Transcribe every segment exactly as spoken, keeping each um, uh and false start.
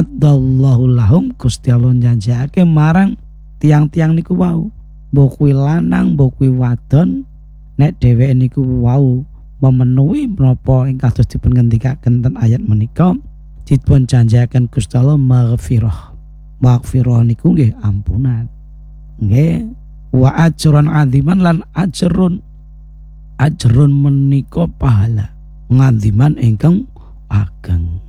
a'addallahu lahum Gusti Allah janjiake marang tiang-tiang niku wau mbok kuwi lanang mbok kuwi wadon nek dheweke niku wau memenuhi menapa ing kados dipun ngendikaken ten ayat menika dipun janjiaken Gusti Allah maghfirah. Maghfirah niku nggih ampunan. Nggih wa ajrun adziman lan ajrun ajrun menika pahala ngadziman ingkang ageng.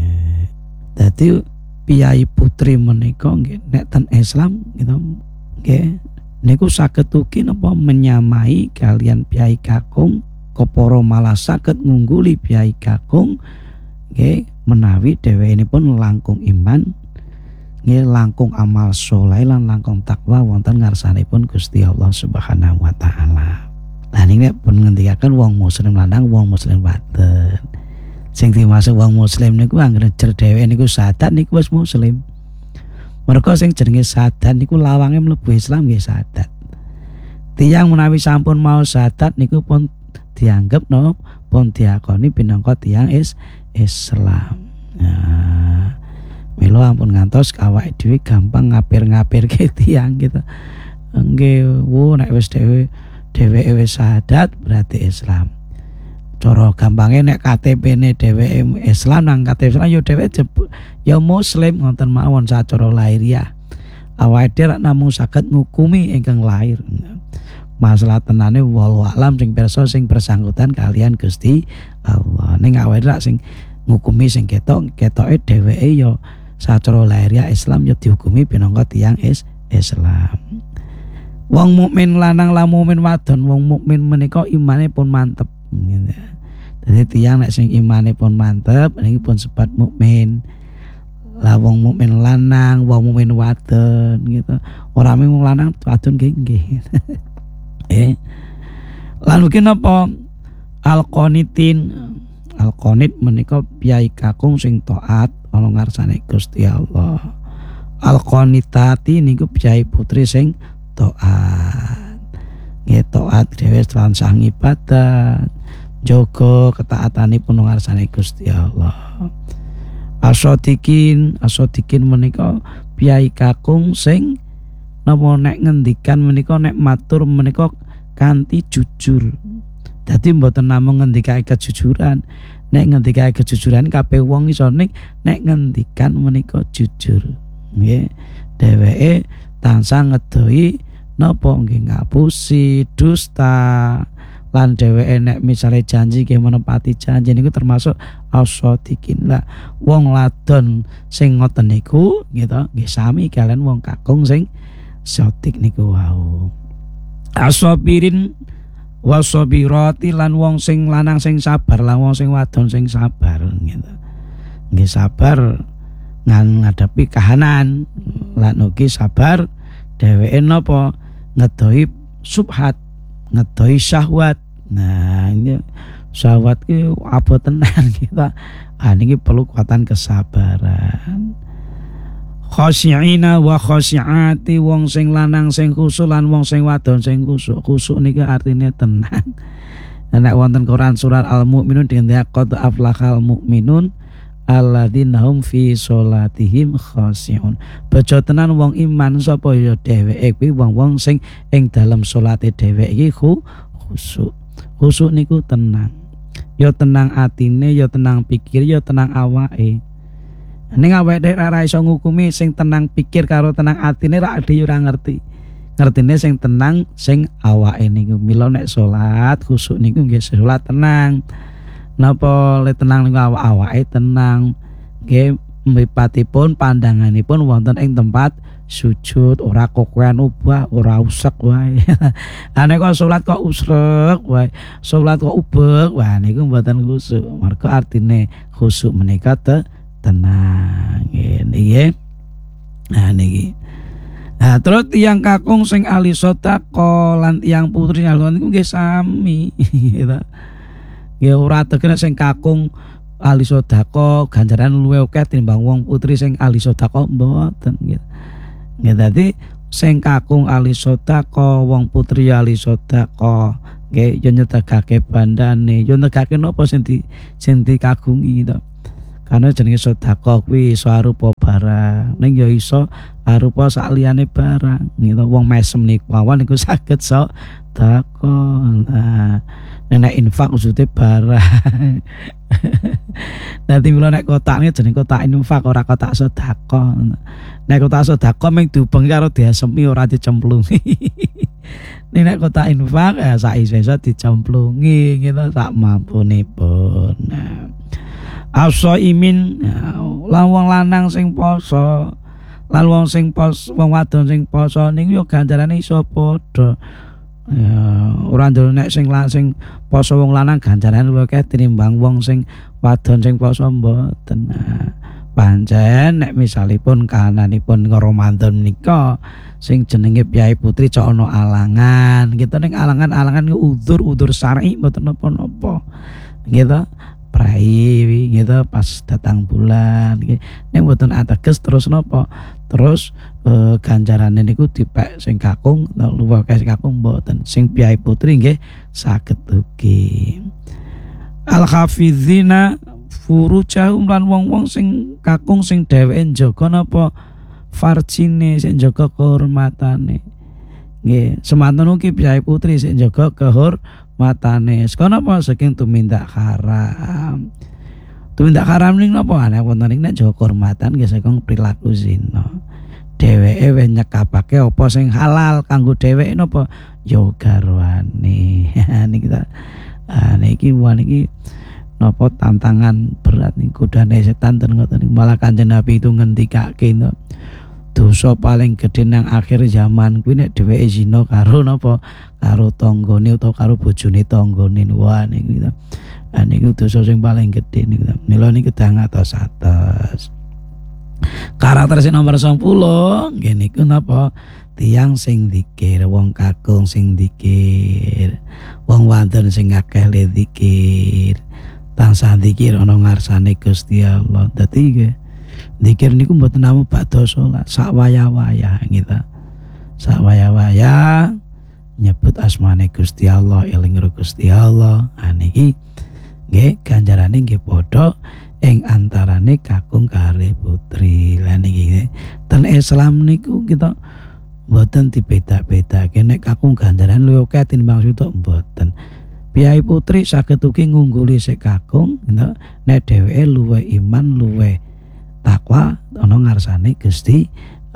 Dadi piyai putri menika nggih nek ten Islam gitu nggih niku saged ugi napa menyamai kalian piyai kakung kepara malah saged ngungguli piyai kakung nggih menawi dhewekenipun langkung iman nggih langkung amal saleh lan langkung takwa wonten ngarsanipun Gusti Allah Subhanahu wa taala. Lah niki pun ngendikaken wong muslim lanang wong muslim wadon. Sing dimaksud wong muslim niku anggere jer dheweke niku syahadat niku wis muslim. Merga sing jenenge syahadat niku lawange mlebu Islam nggih syahadat. Tiyang menawi sampun mau syahadat niku pun dianggep no pun diakoni pinangka tiyang is Islam. Nah, milo ampun ngantos awake dhewe gampang ngapir-ngapirke tiyang gitu. Nggih, wo nek wis dhewe dheweke wis syahadat berarti Islam. Cara gampange nek K T P-ne dheweke Islam nang K T P Islam ya dheweke ya muslim ngoten mawon sacara lahiriah. Awake dhewe namung saged ngukumi ingkang lahir. Masalah tenane wallahu alam sing pirsa sing bersangkutan kalian Gusti Allah. Ning awake dhewe sing ngukumi sing ketok ketoke dheweke ya sacara lahiriah Islam ya dihukumi pinangka tiyang is Islam. Wong mukmin lanang lan mukmin wadon wong mukmin menika imane pun mantep. Jadi tiyang nek sing imane pun mantep niki pun sebat mukmin. Lah wong mukmin lanang, wong mukmin wadon gitu. Ora mung lanang wadon nggih nggih. Eh. Lan ugi napa al-qanitin. Al-qanit menika piyai kakung sing taat ana ngarsane Gusti Allah. Al-qanitati niku piyai putri sing taat. Nggih taat dhewe tansah ibadah. Jaga ketaatanipun ngarsane Gusti Allah. Asodikin, asodikin menika piyai kakung sing napa nek ngendikan menika nek matur menika kanthi jujur. Dadi mboten namung ngendikake kejujuran. Nek ngendikake kejujuran kabeh wong iso nek nek ngendikan menika jujur. Nggih. Dheweke tansah ngedohi napa nggih ngapusi dusta. Lan dheweke nek misale janji nggih menepati janji niku termasuk asodikin. Lah wong ladon sing ngoten niku gitu nggih sami kalian wong kakung sing sotik niku wau. Asabirin wasabirati lan wong sing lanang sing sabar lan wong sing wadon sing sabar gitu. Nggih sabar ngadepi kahanan lan ugi sabar dheweke napa ngedohi subhat ngedohi syahwat. Nah ini syahwat ki apa tenan kita. Ah niki perlu kekuatan kesabaran. Khasyi'ina wa khasyi'ati wong sing lanang sing khusyuk lan wong sing wadon sing khusyuk. Khusyuk niki artine tenang. Nek wonten Quran surat Al-Mu'minun dinten qad aflahal mu'minun alladzina hum fi sholatihim khasyi'un. Bejo tenan wong iman sapa ya dheweke kuwi wong-wong sing ing dalem salate dheweke iki khusyuk. Khusyuk niku tenang. Ya tenang atine, ya tenang pikir, ya tenang awake. Ning awake dhewe ora iso ngukumi sing tenang pikir karo tenang atine rak dhewe ora ngerti. Ngertine sing tenang sing awake niku. Mila nek salat khusyuk niku nggih salat tenang. Napa le tenang niku awake tenang. Nggih mripatipun pandanganipun wonten ing tempat sujud ora kokoan ubah ora usek wae. Ane kok salat kok usrek wae. Salat kok ubek wah niku mboten khusyuk. Merga artine khusyuk menika te tenang nggih. Nah niki. Nah terus tiyang kakung sing ahli sedekah lan tiyang putri niku nggih sami gitu. Nggih ora tegene sing kakung ahli sedekah ganjaran luwih akeh tinimbang wong putri sing ahli sedekah mboten gitu. Nggih dadi sing kakung ahli sedekah wong putri ahli sedekah nggih yo nyedekake bandane yo negake napa sing di sing dikagungi to. karena jenenge sedekah kuwi iso arupa barang ning ya iso arupa saliyane barang gitu. Wong mesem niku awan niku saged sedekah. Nah, nek infak maksudnya barang. Nanti mula nek kotaknya jeneng kotak infak ora kotak sedekah. Nek kotak sedekah mung diubengi karo diasemi ora dicemplungi. Nek kotak infak ya sak iso dicemplungi gitu sak mampunipun. Nah, Asa imin lan wong lanang sing poso lan wong sing pos wong wadon sing poso niku ya ganjarane iso padha. Ya ora ndol nek sing sing poso wong lanang ganjarane luwih akeh tinimbang wong sing wadon sing poso mboten. Nah, pancen nek misalipun kahananipun Ramadan menika sing jenenge piyai putri cok ana alangan gitu ning alangan-alangan udzur-udzur syar'i mboten napa-napa gitu prai gitu pas datang bulan gitu. Nek mboten ateges terus napa terus e, ganjarane niku dipek sing kakung luwih akeh sing kakung mboten sing piyai putri nggih saged ugi al hafizina furujahum lan wong-wong sing kakung sing dheweke njaga napa farjine sing njaga kehormatane nggih semanten ugi piyai putri sing njaga kehormatane sekono apa saking tumindak haram tumindak haram ning napa ana wonten ing nek njaga kehormatan nggih saking perilaku zina dheweke wis nyekapake apa sing halal kanggo dheweke napa ya garwane niki ta niki niki napa tantangan berat ning godane setan ten ngoten malah Kanjeng Nabi itu ngendikake no, dosa paling gedhe nang akhir zaman kuwi nek dheweke zina karo napa karo tanggane utawa karo bojone tanggane wah niku to ah niku dosa sing paling gedhe niku mila niku dang atos-atos karakter sing nomor sepuluh nggih niku napa tiyang sing zikir wong kakung sing zikir wong wadon sing akeh le zikir tansah zikir ana ngarsane Gusti Allah. Dadi nggih zikir niku mboten namung badha salat, sak wayah-wayah gitu. Sak wayah-wayah nyebut asmane Gusti Allah, eling karo Gusti Allah. Ha niki nggih ganjarane nggih padha ing antarane kakung kare putri. Lah niki ten Islam niku kita mboten dibeda-bedake nek kakung ganjaran luwih akeh tinimbang sitok mboten. Piyai putri saged ugi ngungguli sik kakung gitu. Nek dheweke luwih iman luwih takwa ana ngarsane Gusti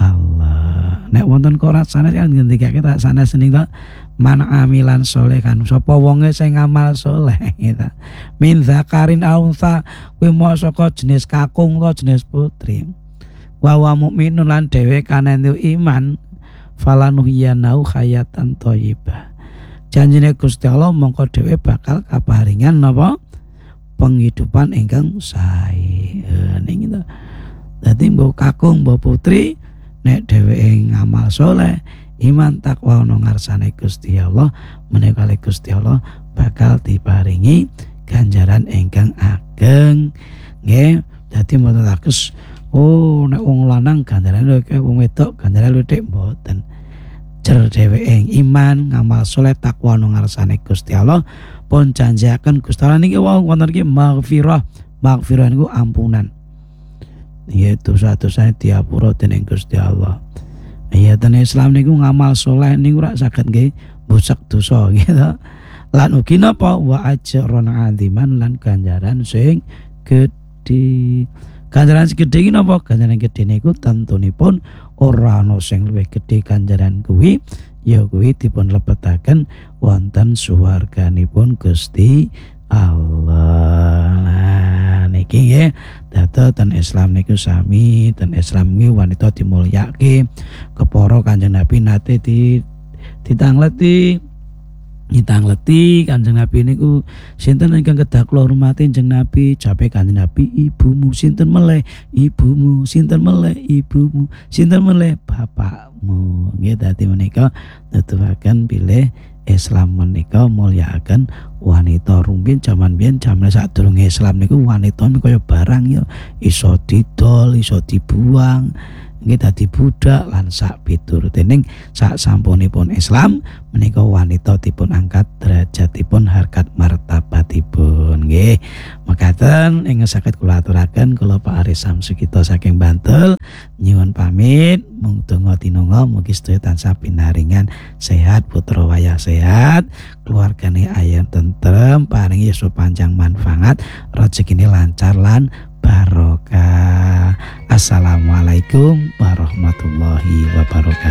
Allah. Nek wonten Quran sanes kan ngendikake tak sanes ning man amilan soleh kan sapa wonge sing ngamal soleh gitu. Min zakarin aunsa kuwi mau saka jenis kakung utawa jenis putri. Wa wa mukminun lan dhewe kanentu iman falanuhyanau hayatan thayyibah. Janjine Gusti Allah mongko dhewe bakal kaparingan napa penghidupan ingkang sae. Ning itu. Dadi mbok kakung mbok putri nek dheweke ngamal saleh, iman takwa ana ngarsane Gusti Allah, menika Gusti Allah bakal diparingi ganjaran ingkang ageng. Nggih, dadi mboten takes oh nek wong lanang ganjarane kaya wong wedok ganjarane luwih mboten. Jer dheweke iman ngamal saleh takwa nang ngarsane Gusti Allah pun janjiaken Gusti Allah niki wonten iki maghfirah. Maghfirah niku ampunan. Ya dosa-dosane diapura dening Gusti Allah. Ya ten Islam niku ngamal saleh niku ora saged nggih mbusak dosa gitu. Lan ugi napa wa ajrun aziman lan ganjaran sing gedhe. Ganjaran sing gedhe iki napa? Ganjaran gedhe niku tentunipun ora ana sing luwih gedhe ganjaran kuwi ya kuwi dipun lebetaken wonten swarganipun Gusti Allah. Nah niki nggih dadi ten Islam niku sami, ten Islam niki wanita dimulyake. Kepara Kanjeng Nabi nate di ditangleti ditangleti Kanjeng Nabi niku sinten ingkang kedah kula hormati Kanjeng Nabi, jape Kanjeng Nabi ibumu sinten meleh, ibumu sinten meleh, ibumu sinten meleh, bapakmu. Nggih dadi menika netuhaken bilih Islam menika mulyakaken wanita. Rumiyin jaman biyen jaman sadurunge Islam niku wanita niku kaya barang ya iso didol, iso dibuang. nggih dadi budak lan sak pituruting sak sampunipun Islam menika wanita dipun angkat derajatipun harkat martabatipun nggih. Mekaten ingkang saged kula aturaken kula Pak Aris Samsukito saking Bantul nyuwun pamit mung donga tinunga mugi sedaya tansah pinaringan sehat putra wayah sehat keluargane ayem tentrem paringi yuswa panjang manfaat rezekine lancar lan barokah. Assalamualaikum warahmatullahi wabarakatuh.